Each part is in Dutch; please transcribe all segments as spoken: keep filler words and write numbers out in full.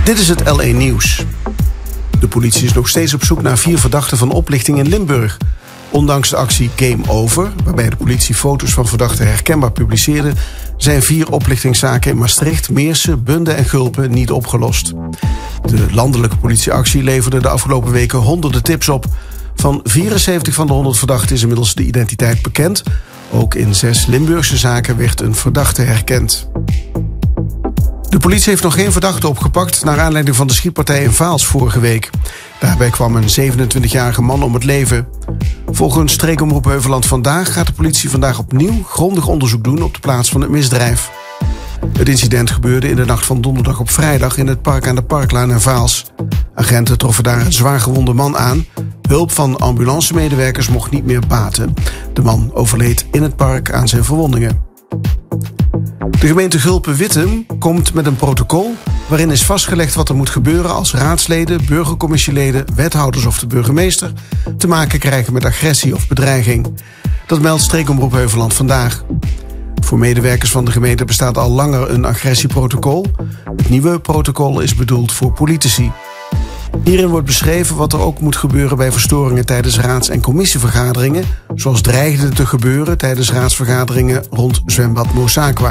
Dit is het L één Nieuws. De politie is nog steeds op zoek naar vier verdachten van oplichting in Limburg. Ondanks de actie Game Over, waarbij de politie foto's van verdachten herkenbaar publiceerde, zijn vier oplichtingszaken in Maastricht, Meersen, Bunde en Gulpen niet opgelost. De landelijke politieactie leverde de afgelopen weken honderden tips op. Van vierenzeventig van de honderd verdachten is inmiddels de identiteit bekend. Ook in zes Limburgse zaken werd een verdachte herkend. De politie heeft nog geen verdachte opgepakt naar aanleiding van de schietpartij in Vaals vorige week. Daarbij kwam een zevenentwintigjarige man om het leven. Volgens streekomroep Heuvelland Vandaag gaat de politie vandaag opnieuw grondig onderzoek doen op de plaats van het misdrijf. Het incident gebeurde in de nacht van donderdag op vrijdag in het park aan de Parklaan in Vaals. Agenten troffen daar een zwaargewonde man aan. Hulp van ambulancemedewerkers mocht niet meer baten. De man overleed in het park aan zijn verwondingen. De gemeente Gulpen-Wittem komt met een protocol waarin is vastgelegd wat er moet gebeuren als raadsleden, burgercommissieleden, wethouders of de burgemeester te maken krijgen met agressie of bedreiging. Dat meldt streekomroep Heuvelland Vandaag. Voor medewerkers van de gemeente bestaat al langer een agressieprotocol. Het nieuwe protocol is bedoeld voor politici. Hierin wordt beschreven wat er ook moet gebeuren bij verstoringen tijdens raads- en commissievergaderingen, zoals dreigde te gebeuren tijdens raadsvergaderingen rond zwembad Mosakwa.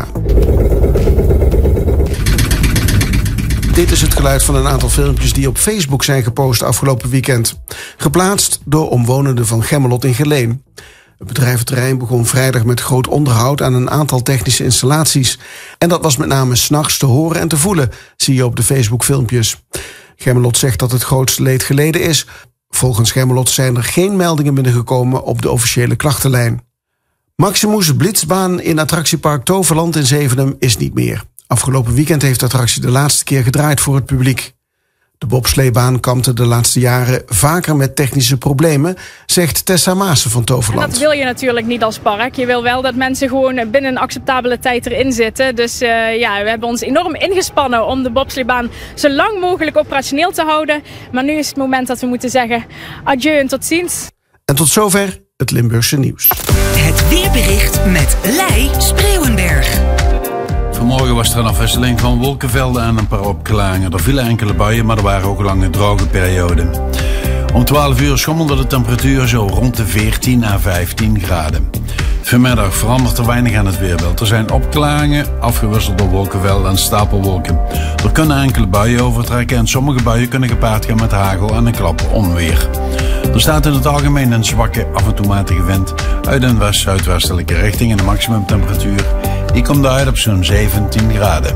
Dit is het geluid van een aantal filmpjes die op Facebook zijn gepost afgelopen weekend. Geplaatst door omwonenden van Gemmelot in Geleen. Het bedrijventerrein begon vrijdag met groot onderhoud aan een aantal technische installaties. En dat was met name 's nachts te horen en te voelen, zie je op de Facebook-filmpjes. Gemmelot zegt dat het grootste leed geleden is. Volgens Gemmelot zijn er geen meldingen binnengekomen op de officiële klachtenlijn. Maximus Blitzbaan in attractiepark Toverland in Zevenum is niet meer. Afgelopen weekend heeft de attractie de laatste keer gedraaid voor het publiek. De bobsleebaan kampte de laatste jaren vaker met technische problemen, zegt Tessa Maassen van Toverland. En dat wil je natuurlijk niet als park. Je wil wel dat mensen gewoon binnen een acceptabele tijd erin zitten. Dus uh, ja, we hebben ons enorm ingespannen om de bobsleebaan zo lang mogelijk operationeel te houden. Maar nu is het moment dat we moeten zeggen adieu en tot ziens. En tot zover het Limburgse nieuws. Het weerbericht met Lei Spreeuwenberg. Vanmorgen was er een afwisseling van wolkenvelden en een paar opklaringen. Er vielen enkele buien, maar er waren ook lange droge perioden. Om twaalf uur schommelde de temperatuur zo rond de veertien à vijftien graden. Vanmiddag verandert er weinig aan het weerbeeld. Er zijn opklaringen, afgewisseld door wolkenvelden en stapelwolken. Er kunnen enkele buien overtrekken en sommige buien kunnen gepaard gaan met hagel en een klap onweer. Er staat in het algemeen een zwakke, af en toe matige wind uit een west-zuidwestelijke richting en de maximumtemperatuur die komt uit op zo'n zeventien graden.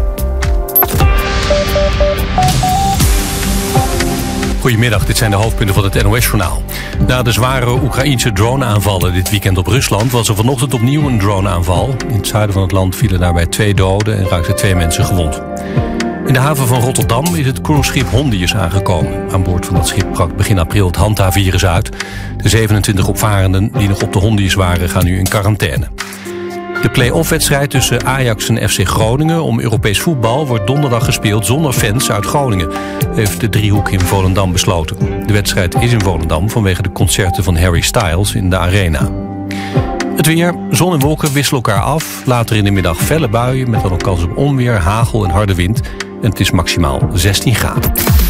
Goedemiddag, dit zijn de hoofdpunten van het N O S-journaal. Na de zware Oekraïense drone-aanvallen dit weekend op Rusland was er vanochtend opnieuw een drone-aanval. In het zuiden van het land vielen daarbij twee doden en raakten twee mensen gewond. In de haven van Rotterdam is het cruiseschip Hondius aangekomen. Aan boord van dat schip brak begin april het Hanta-virus uit. De zevenentwintig opvarenden die nog op de Hondius waren gaan nu in quarantaine. De play-off-wedstrijd tussen Ajax en F C Groningen om Europees voetbal wordt donderdag gespeeld zonder fans uit Groningen, heeft de driehoek in Volendam besloten. De wedstrijd is in Volendam vanwege de concerten van Harry Styles in de Arena. Het weer, zon en wolken wisselen elkaar af. Later in de middag felle buien met dan ook kans op onweer, hagel en harde wind. En het is maximaal zestien graden.